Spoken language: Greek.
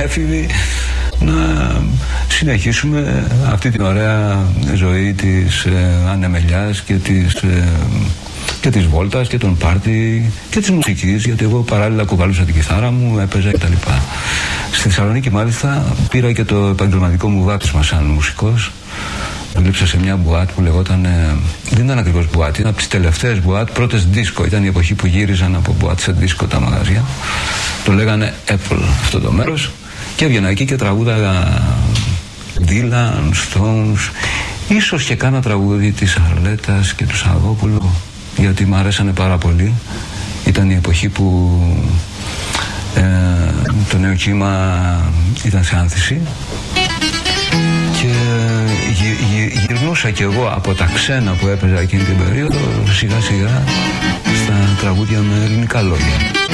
έφηβοι να συνεχίσουμε αυτή την ωραία ζωή της ανεμελιάς και της βόλτας και των πάρτι και της μουσικής, γιατί εγώ παράλληλα κουβαλούσα την κιθάρα μου, έπαιζα κτλ. Στη Θεσσαλονίκη μάλιστα πήρα και το επαγγελματικό μου βάπτισμα σαν μουσικός. Δούλεψα σε μια μπουάτ που λεγόταν, δεν ήταν ακριβώς μπουάτ, ήταν από τις τελευταίες μπουάτ, πρώτες δίσκο. Ήταν η εποχή που γύριζαν από μπουάτ σε δίσκο τα μαγαζιά. Το λέγανε Apple αυτό το μέρος. Και έβγαινα εκεί και τραγούδαγα Dylan, Stones, ίσως και κάνα τραγούδι της Αρλέτας και του Σαββόπουλου, γιατί μου αρέσανε πάρα πολύ. Ήταν η εποχή που το νέο κύμα ήταν σε άνθηση και γυρνούσα κι εγώ από τα ξένα που έπαιζα εκείνη την περίοδο σιγά σιγά στα τραγούδια με ελληνικά λόγια.